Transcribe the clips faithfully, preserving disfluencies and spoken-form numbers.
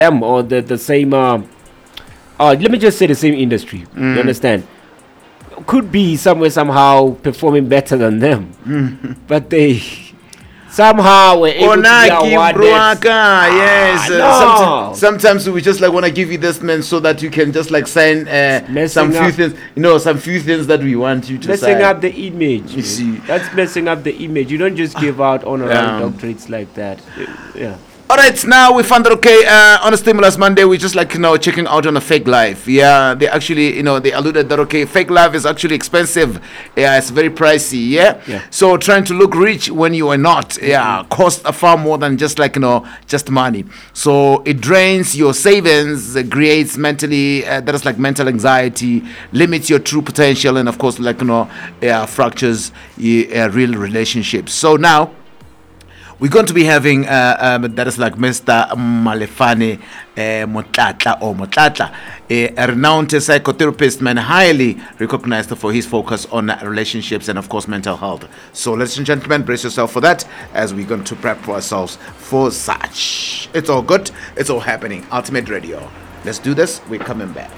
them or the the same. Uh, uh, let me just say the same industry. Mm. You understand? Could be somewhere somehow performing better than them, Mm. but they somehow were able to be Onaki awarded. Bruaka, yes. Ah, Uh, no. someti- sometimes we just like want to give you this man so that you can just like sign uh, Messing some few up. things, you know, some few things that we want you to Messing sign. up the image. You see. That's messing up the image. You don't just give out honorary Yeah. doctorates like that. Yeah. All right, now we found that okay uh, on a Stimulus Monday, we just like you know checking out on a fake life. Yeah, they actually you know they alluded that okay, fake life is actually expensive. Yeah, it's very pricey. Yeah, Yeah. so trying to look rich when you are not, yeah, cost a far more than just like you know just money. So it drains your savings, uh, creates mentally uh, that is like mental anxiety, limits your true potential, and of course like you know yeah fractures uh, real relationships. So now. We're going to be having uh, um, that is like Mister Malefane uh, Motlatla or Motlatla, a, a renowned psychotherapist man, highly recognized for his focus on uh, relationships and of course mental health. So, ladies and gentlemen, brace yourself for that as we're going to prep for ourselves for such. It's all good. It's all happening. Ultimate Radio. Let's do this. We're coming back.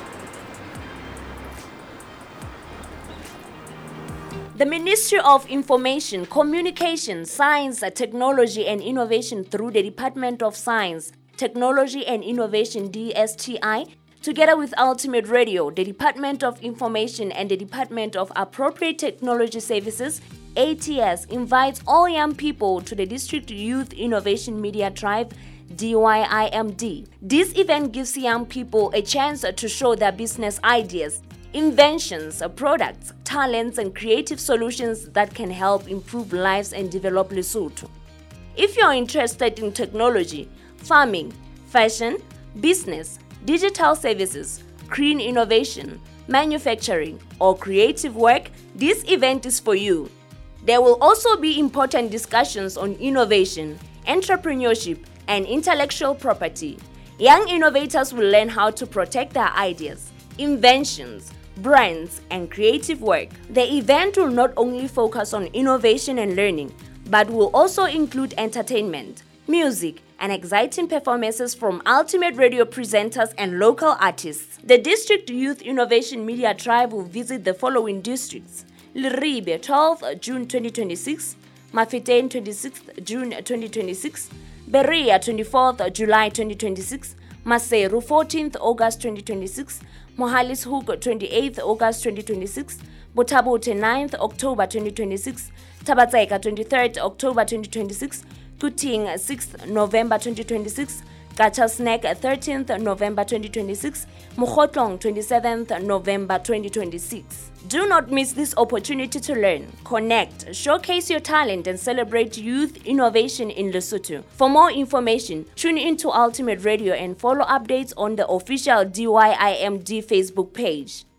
The Ministry of Information, Communication, Science, Technology and Innovation through the Department of Science, Technology and Innovation D S T I, together with Ultimate Radio, the Department of Information and the Department of Appropriate Technology Services, A T S, invites all young people to the District Youth Innovation Media Drive, D Y I M D. This event gives young people a chance to show their business ideas, inventions, products, talents, and creative solutions that can help improve lives and develop Lesotho. If you're interested in technology, farming, fashion, business, digital services, green innovation, manufacturing, or creative work, this event is for you. There will also be important discussions on innovation, entrepreneurship, and intellectual property. Young innovators will learn how to protect their ideas, inventions, brands, and creative work. The event will not only focus on innovation and learning, but will also include entertainment, music, and exciting performances from Ultimate Radio presenters and local artists. The District Youth Innovation Media Tribe will visit the following districts: Liribe, twelfth June twenty twenty-six, Mafetain, twenty-sixth June twenty twenty-six, Berea, twenty-fourth July twenty twenty-six, Maseru, fourteenth August twenty twenty-six, Mohalishoek, twenty-eighth August twenty twenty-six, Botabote, ninth October twenty twenty-six, Tabatseka, twenty-third October twenty twenty-six, Kuting, sixth November twenty twenty-six, Gachasnek, thirteenth November twenty twenty-six, Mukhotlong, twenty-seventh November twenty twenty-six. Do not miss this opportunity to learn, connect, showcase your talent, and celebrate youth innovation in Lesotho. For more information, tune into Ultimate Radio and follow updates on the official D Y I M D Facebook page.